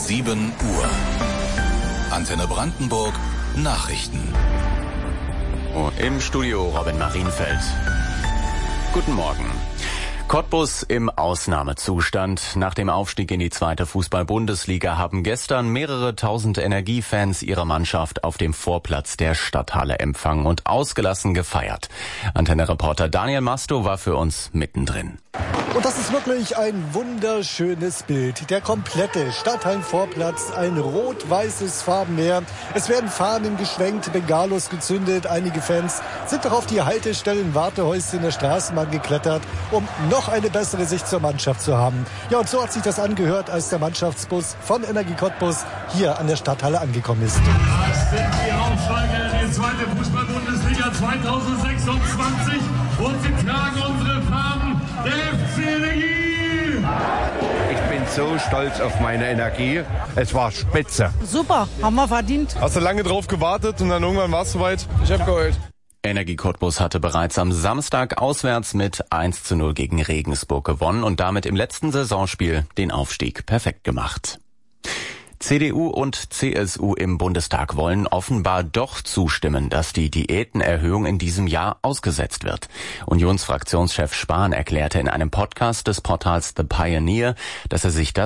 7 Uhr. Antenne Brandenburg Nachrichten. Im Studio Robin Marienfeld. Guten Morgen. Cottbus im Ausnahmezustand. Nach dem Aufstieg in die zweite Fußball-Bundesliga haben gestern mehrere tausend Energiefans ihre Mannschaft auf dem Vorplatz der Stadthalle empfangen und ausgelassen gefeiert. Antenne-Reporter Daniel Masto war für uns mittendrin. Und das ist wirklich ein wunderschönes Bild. Der komplette Stadthallenvorplatz, ein rot-weißes Farbenmeer. Es werden Fahnen geschwenkt, Bengalos gezündet. Einige Fans sind doch auf die Haltestellen, Wartehäuschen der Straßenbahn geklettert, um noch eine bessere Sicht zur Mannschaft zu haben. Ja, und so hat sich das angehört, als der Mannschaftsbus von Energie Cottbus hier an der Stadthalle angekommen ist. Das sind die Aufsteiger in die zweite Fußball-Bundesliga 2026 und sie tragen unsere Farben, der FC Energie. Ich bin so stolz auf meine Energie. Es war spitze. Super, haben wir verdient. Hast du lange drauf gewartet und dann irgendwann war es soweit? Ich hab geheult. Energie Cottbus hatte bereits am Samstag auswärts mit 1:0 gegen Regensburg gewonnen und damit im letzten Saisonspiel den Aufstieg perfekt gemacht. CDU und CSU im Bundestag wollen offenbar doch zustimmen, dass die Diätenerhöhung in diesem Jahr ausgesetzt wird. Unionsfraktionschef Spahn erklärte in einem Podcast des Portals The Pioneer, dass er sich das